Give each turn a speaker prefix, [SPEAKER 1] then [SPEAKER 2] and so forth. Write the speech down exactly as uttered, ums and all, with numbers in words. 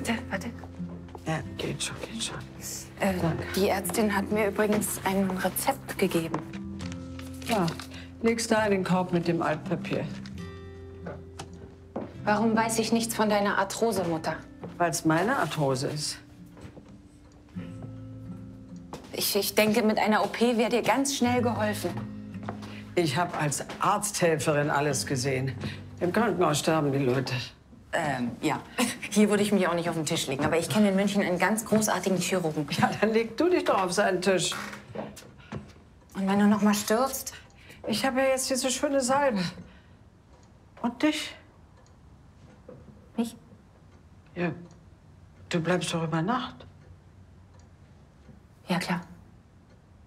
[SPEAKER 1] Warte, warte.
[SPEAKER 2] Ja, geht schon, geht schon.
[SPEAKER 1] Äh, die Ärztin hat mir übrigens ein Rezept gegeben.
[SPEAKER 2] Ja, leg's da in den Korb mit dem Altpapier.
[SPEAKER 1] Warum weiß ich nichts von deiner Arthrose, Mutter?
[SPEAKER 2] Weil es meine Arthrose ist.
[SPEAKER 1] Ich, ich denke, mit einer O P wäre dir ganz schnell geholfen.
[SPEAKER 2] Ich habe als Arzthelferin alles gesehen. Im Krankenhaus sterben die Leute.
[SPEAKER 1] Ähm, ja. Hier würde ich mich auch nicht auf den Tisch legen. Aber ich kenne in München einen ganz großartigen Chirurgen.
[SPEAKER 2] Ja, dann leg du dich doch auf seinen Tisch.
[SPEAKER 1] Und wenn du noch mal stürzt?
[SPEAKER 2] Ich habe ja jetzt diese schöne Salbe. Und dich?
[SPEAKER 1] Mich?
[SPEAKER 2] Ja, du bleibst doch über Nacht.
[SPEAKER 1] Ja, klar.